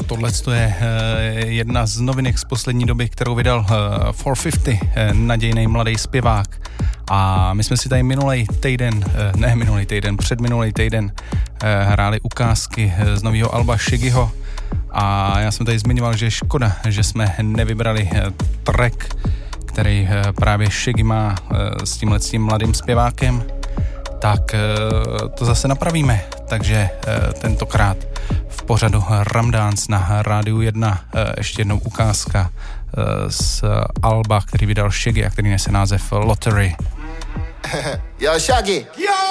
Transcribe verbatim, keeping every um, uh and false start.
tohle je jedna z novinek z poslední doby, kterou vydal four fifty, nadějný mladý zpěvák. A my jsme si tady minulej týden, ne minulej týden, předminulej týden hráli ukázky z nového alba Shaggyho. A já jsem tady zmiňoval, že je škoda, že jsme nevybrali track, který právě Shaggy má s tímhle s tím mladým zpěvákem. Tak to zase napravíme. Takže tentokrát v pořadu Ram Dance na Rádiu jedna ještě jednou ukázka z alba, který vydal Shaggy a který nese název Lottery. Yo, Shaggy! Yo!